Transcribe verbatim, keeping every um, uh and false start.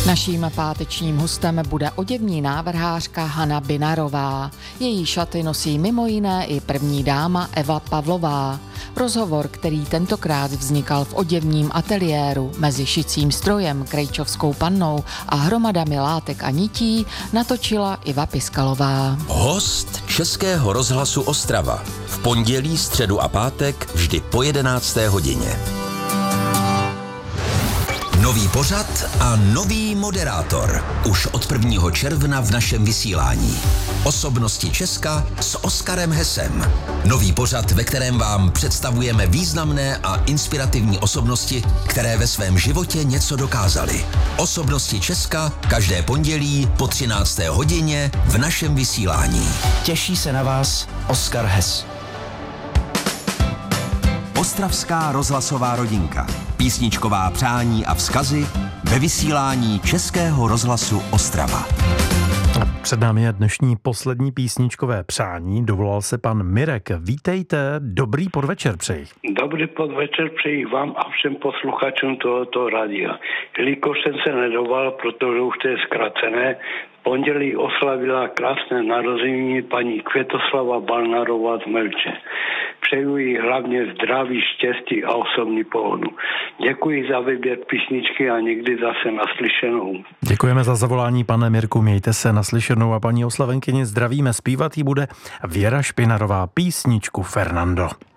Naším pátečním hostem bude oděvní návrhářka Hana Binarová. Její šaty nosí mimo jiné i první dáma Eva Pavlová. Rozhovor, který tentokrát vznikal v oděvním ateliéru mezi šicím strojem, krejčovskou pannou a hromadami látek a nití, natočila Iva Piskalová. Host Českého rozhlasu Ostrava. V pondělí, středu a pátek vždy po jedenácté hodině. Nový pořad a nový moderátor. Už od prvního června v našem vysílání. Osobnosti Česka s Oskarem Hesem. Nový pořad, ve kterém vám představujeme významné a inspirativní osobnosti, které ve svém životě něco dokázaly. Osobnosti Česka každé pondělí po třinácté hodině v našem vysílání. Těší se na vás Oskar Hes. Ostravská rozhlasová rodinka. Písničková přání a vzkazy ve vysílání Českého rozhlasu Ostrava. Před námi je dnešní poslední písničkové přání. Dovolal se pan Mirek. Vítejte, dobrý podvečer přeji. Dobrý podvečer přeji vám a všem posluchačům tohoto rádia. Jelikož jsem se nedoval, protože už to je zkrácené, pondělí oslavila krásné narozeniny paní Květoslava Balnarová z Melče. Přeju jí hlavně zdraví, štěstí a osobní pohodu. Děkuji za výběr písničky a někdy zase naslyšenou. Děkujeme za zavolání, pane Mirku, mějte se naslyšenou a paní oslavenkyni zdravíme. Zpívat jí bude Věra Špinarová, písničku Fernando.